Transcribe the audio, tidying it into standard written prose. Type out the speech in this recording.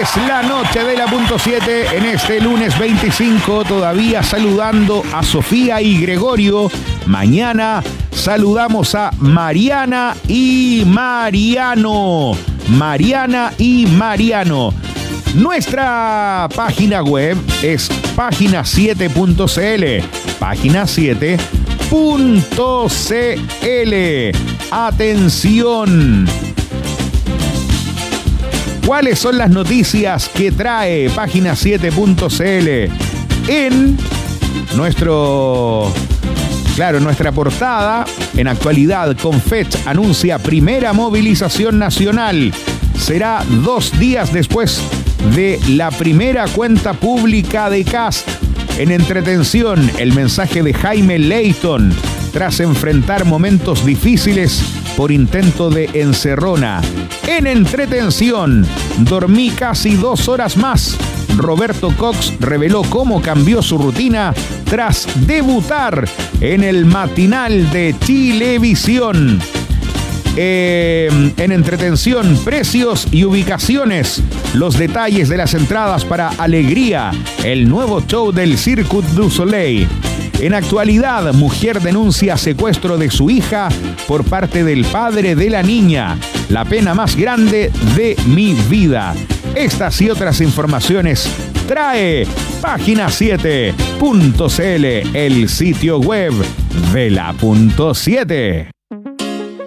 es la noche de la .7 en este lunes 25, todavía saludando a Sofía y Gregorio. Mañana saludamos a Mariana y Mariano. Mariana y Mariano. Nuestra página web es página7.cl. Página7.cl. Atención. ¿Cuáles son las noticias que trae página7.cl? En nuestra portada, en actualidad, Confech anuncia primera movilización nacional. Será 2 días después de la primera cuenta pública de Kast. En entretención, el mensaje de Jaime Leyton tras enfrentar momentos difíciles por intento de encerrona. En entretención, dormí casi 2 horas más. Roberto Cox reveló cómo cambió su rutina tras debutar en el matinal de Chilevisión. En entretención, precios y ubicaciones. Los detalles de las entradas para Alegría, el nuevo show del Cirque du Soleil. En actualidad, mujer denuncia secuestro de su hija por parte del padre de la niña. La pena más grande de mi vida. Estas y otras informaciones trae página7.cl, el sitio web de la .7.